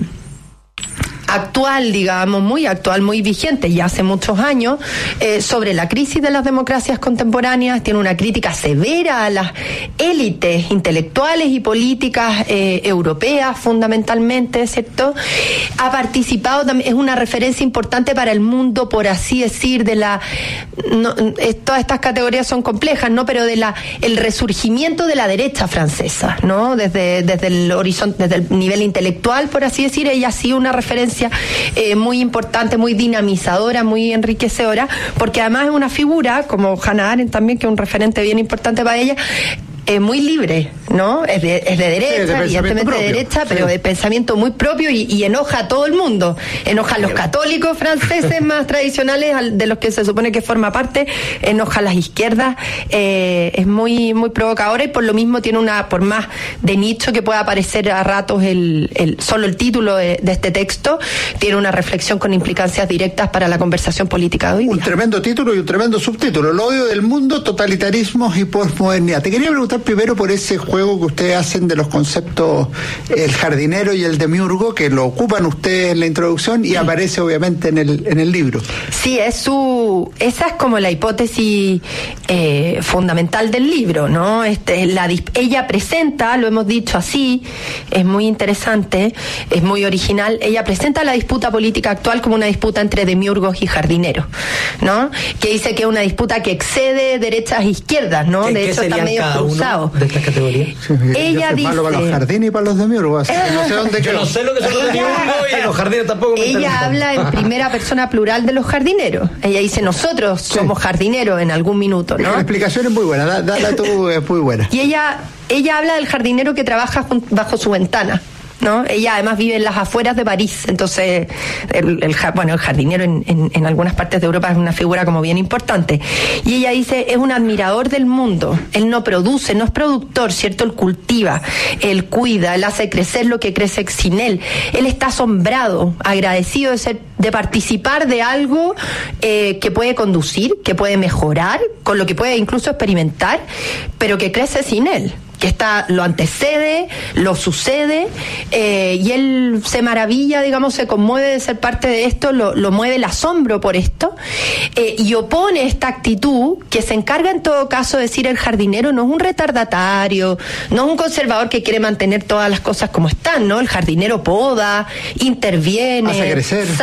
actual, digamos, muy actual, muy vigente, ya hace muchos años, eh, sobre la crisis de las democracias contemporáneas. Tiene una crítica severa a las élites intelectuales y políticas eh, europeas, fundamentalmente, ¿cierto? Ha participado también, es una referencia importante para el mundo, por así decir, de la, no, es, todas estas categorías son complejas, ¿no? Pero de la, el resurgimiento de la derecha francesa, ¿no? Desde, desde el horizonte, desde el nivel intelectual, por así decir, ella ha sido una referencia Eh, muy importante, muy dinamizadora, muy enriquecedora, porque además es una figura, como Hannah Arendt también, que es un referente bien importante para ella, eh, muy libre, ¿no? Es de, es de derecha, sí, de evidentemente de derecha, sí. Pero de pensamiento muy propio y, y enoja a todo el mundo. Enoja a los católicos franceses más tradicionales, de los que se supone que forma parte, enoja a las izquierdas, eh, es muy muy provocadora y por lo mismo tiene una, por más de nicho que pueda parecer a ratos el, el solo el título de, de este texto, tiene una reflexión con implicancias directas para la conversación política de hoy día. Un tremendo título y un tremendo subtítulo: El odio del mundo, totalitarismos y posmodernidad. Te quería preguntar primero por ese juego que ustedes hacen de los conceptos el jardinero y el demiurgo, que lo ocupan ustedes en la introducción y sí. Aparece obviamente en el en el libro. Sí, es su esa es como la hipótesis eh, fundamental del libro, ¿no? Este, la, ella presenta, lo hemos dicho así, es muy interesante, es muy original, ella presenta la disputa política actual como una disputa entre demiurgos y jardineros, ¿no? Que dice que es una disputa que excede derechas e izquierdas, ¿no? De hecho está medio cruzado. De estas categorías. Sí, ella dice malo para los jardines y para los demiurgos. Eh, no sé dónde yo no sé lo que son los demiurgos y los jardines tampoco. Me ella habla en primera persona plural de los jardineros. Ella dice nosotros sí. Somos jardineros en algún minuto, ¿no? La explicación es muy buena, da, dala tú, es muy buena. Y ella ella habla del jardinero que trabaja bajo su ventana, ¿no? Ella además vive en las afueras de París, entonces el, el, bueno, el jardinero en, en, en algunas partes de Europa es una figura como bien importante. Y ella dice, es un admirador del mundo, él no produce, no es productor, ¿cierto? Él cultiva, él cuida, él hace crecer lo que crece sin él. Él está asombrado, agradecido de ser, de participar de algo eh, que puede conducir, que puede mejorar, con lo que puede incluso experimentar, pero que crece sin él. Que está, lo antecede, lo sucede, eh, y él se maravilla, digamos, se conmueve de ser parte de esto, lo, lo mueve el asombro por esto, eh, y opone esta actitud que se encarga en todo caso de decir el jardinero no es un retardatario, no es un conservador que quiere mantener todas las cosas como están, ¿no? El jardinero poda, interviene,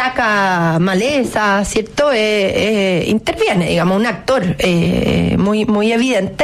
saca maleza, ¿cierto? Eh, eh, interviene, digamos, un actor eh, muy, muy evidente,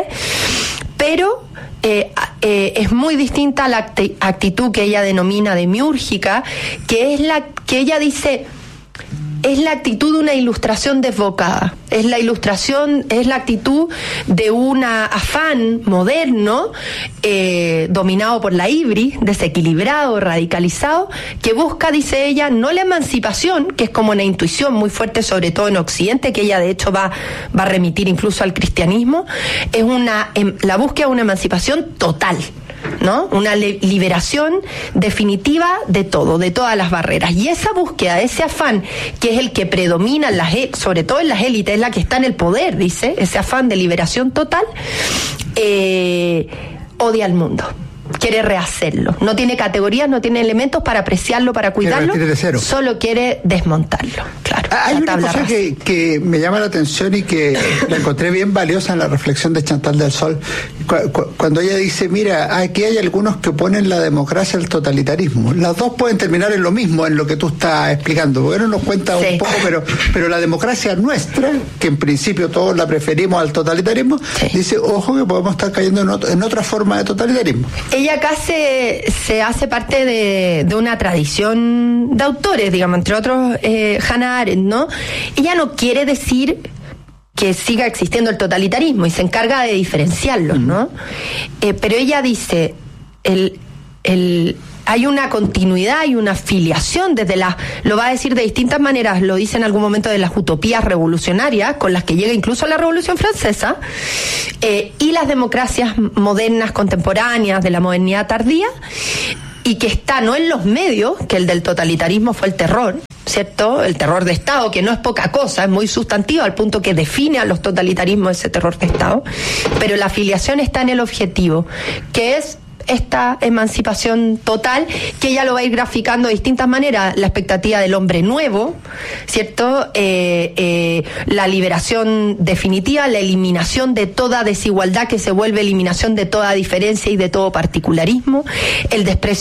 pero Eh, eh, es muy distinta a la actitud que ella denomina demiúrgica, que es la que ella dice es la actitud de una ilustración desbocada, es la ilustración, es la actitud de un afán moderno, eh, dominado por la ibris, desequilibrado, radicalizado, que busca, dice ella, no la emancipación, que es como una intuición muy fuerte, sobre todo en Occidente, que ella de hecho va, va a remitir incluso al cristianismo, es una la búsqueda de una emancipación total, ¿no? Una le- liberación definitiva de todo, de todas las barreras. Y esa búsqueda, ese afán, que es el que predomina en las, sobre todo en las élites, es la que está en el poder, dice, ese afán de liberación total, eh, odia al mundo. Quiere rehacerlo. No tiene categorías, no tiene elementos para apreciarlo, para cuidarlo. Quiere de cero. Solo quiere desmontarlo. Claro. Hay una cosa que, que me llama la atención y que la encontré bien valiosa en la reflexión de Chantal del Sol, cu- cu- cuando ella dice, mira, aquí hay algunos que oponen la democracia al totalitarismo. Las dos pueden terminar en lo mismo, en lo que tú estás explicando, porque no nos cuenta sí. un poco, pero, pero la democracia nuestra, que en principio todos la preferimos al totalitarismo, sí. dice, ojo que podemos estar cayendo en, otro, en otra forma de totalitarismo. Ella acá se, se hace parte de, de una tradición de autores, digamos, entre otros eh, Hannah Arendt, ¿no? Ella no quiere decir que siga existiendo el totalitarismo y se encarga de diferenciarlos, ¿no? Eh, pero ella dice, el, el, hay una continuidad y una filiación desde la, lo va a decir de distintas maneras, lo dice en algún momento, de las utopías revolucionarias con las que llega incluso la Revolución Francesa, eh, y las democracias modernas, contemporáneas, de la modernidad tardía, y que está no en los medios, que el del totalitarismo fue el terror, ¿cierto? El terror de Estado, que no es poca cosa, es muy sustantivo al punto que define a los totalitarismos ese terror de Estado, pero la afiliación está en el objetivo, que es esta emancipación total, que ella lo va a ir graficando de distintas maneras, la expectativa del hombre nuevo, ¿cierto? Eh, eh, la liberación definitiva, la eliminación de toda desigualdad que se vuelve eliminación de toda diferencia y de todo particularismo, el desprecio